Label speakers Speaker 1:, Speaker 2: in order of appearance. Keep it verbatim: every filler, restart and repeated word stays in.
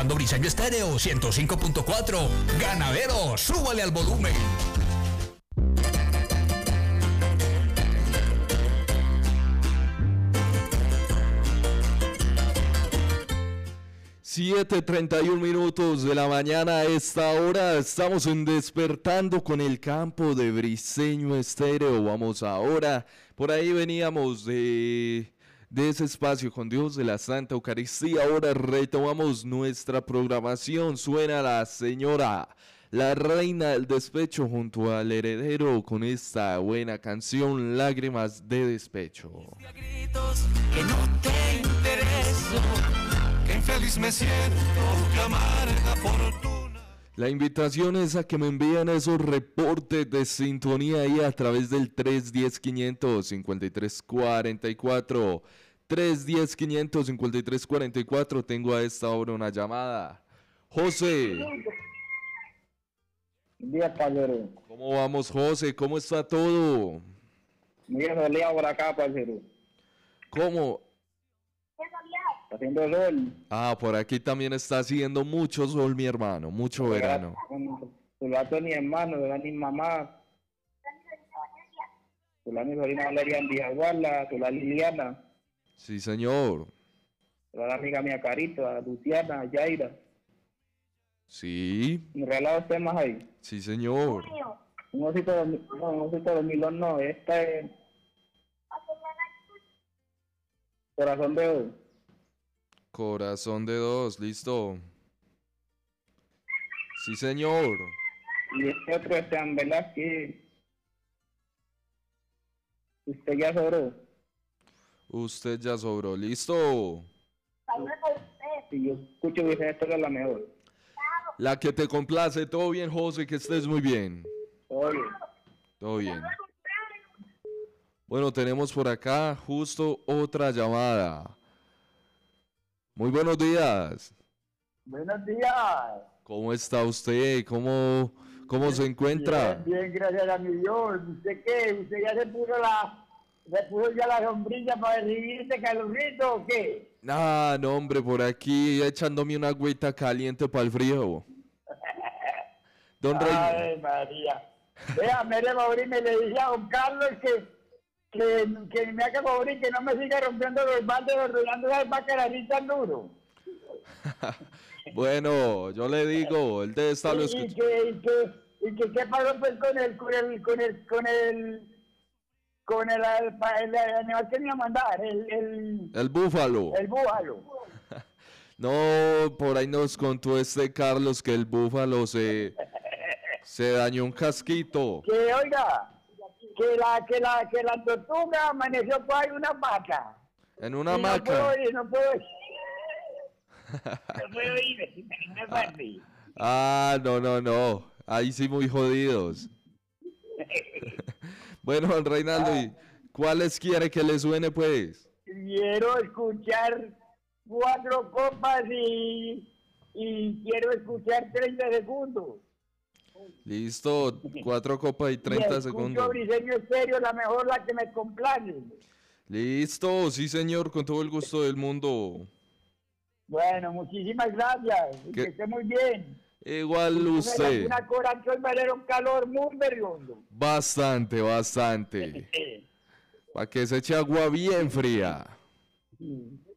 Speaker 1: escuchando Briseño Estéreo ciento cinco punto cuatro. Ganadero, súbale al volumen.
Speaker 2: siete treinta y un minutos de la mañana. A esta hora estamos en Despertando con el campo de Briseño Estéreo. Vamos ahora, por ahí veníamos de, de ese espacio con Dios de la Santa Eucaristía. Ahora retomamos nuestra programación. Suena la señora, la reina del despecho junto al heredero con esta buena canción, Lágrimas de Despecho.
Speaker 3: Gritos que no te intereso. Qué infeliz me siento, qué amarga fortuna.
Speaker 2: La invitación es a que me envíen esos reportes de sintonía ahí a través del tres uno cero, quinientos cincuenta y tres cuarenta y cuatro. tres uno cero, quinientos cincuenta y tres cuarenta y cuatro. Tengo a esta hora una llamada. José.
Speaker 4: Buen día, parcero.
Speaker 2: ¿Cómo vamos, José? ¿Cómo está todo?
Speaker 4: Muy soleado por acá, parcero.
Speaker 2: ¿Cómo?
Speaker 4: Está haciendo sol.
Speaker 2: Ah, por aquí también está haciendo mucho sol, mi hermano, mucho verano.
Speaker 4: Sulato mi hermano, Sulato mi mamá. Sulato mi sobrina Valeria Andiaguala, Sulato Liliana.
Speaker 2: Sí, señor.
Speaker 4: Sulato la amiga mía Carita, Luciana, Yaira.
Speaker 2: Sí.
Speaker 4: ¿Me regalado temas ahí?
Speaker 2: Sí, señor.
Speaker 4: Un osito de no, un osito de milón, no, esta es Corazón de Oro.
Speaker 2: Corazón de dos, listo. Sí, señor.
Speaker 4: Y este otro es San Velázquez. Usted ya sobró.
Speaker 2: Usted ya sobró, listo.
Speaker 4: Si yo escucho que esto es la mejor.
Speaker 2: La que te complace, todo bien, José, que estés muy bien.
Speaker 4: Todo bien.
Speaker 2: Todo bien. Bueno, tenemos por acá justo otra llamada. Muy buenos días.
Speaker 4: Buenos días.
Speaker 2: ¿Cómo está usted? ¿Cómo, cómo se encuentra?
Speaker 4: Bien, bien, gracias a mi Dios. ¿Usted qué? ¿Usted ya se puso la, se puso ya la sombrilla para recibir este calorcito o qué?
Speaker 2: Ah, no, hombre, por aquí echándome una agüita caliente para el frío. Don Rey.
Speaker 4: Ay, María. Vea, mire, Mauricio, le dije a don Carlos que, que, que me haga favor y que no me siga rompiendo los baldes o rodeando esas vacas así tan duro.
Speaker 2: Bueno, yo le digo, el de esta lo
Speaker 4: Y, y
Speaker 2: escucha.
Speaker 4: que, y que, y que qué pasó pues con el, con el, con el, con el, con el, el, el animal que me iba a mandar, el, el,
Speaker 2: El búfalo.
Speaker 4: el búfalo.
Speaker 2: No, por ahí nos contó este Carlos que el búfalo se, se dañó un casquito.
Speaker 4: Que oiga, que la, que la, que la tortuga amaneció por ahí una vaca.
Speaker 2: En una
Speaker 4: Y no
Speaker 2: hamaca.
Speaker 4: puedo ir, no puedo ir. No puedo ir, no es fácil.
Speaker 2: Ah, no, no, no. Ahí sí muy jodidos. Bueno, don Reinaldo, ¿y cuáles quiere que le suene, pues?
Speaker 4: Quiero escuchar cuatro copas y, y quiero escuchar treinta segundos.
Speaker 2: Listo, cuatro copas y
Speaker 4: Y
Speaker 2: treinta
Speaker 4: escucho
Speaker 2: segundos.
Speaker 4: Briseño Estéreo, la mejor, la que me complace.
Speaker 2: Listo, sí señor, con todo el gusto del mundo.
Speaker 4: Bueno, muchísimas gracias. Y
Speaker 2: ¿Qué?
Speaker 4: que esté muy bien.
Speaker 2: Igual usted.
Speaker 4: Una corazón me dieron calor muy berriondo.
Speaker 2: Bastante, bastante. Para que se eche agua bien fría.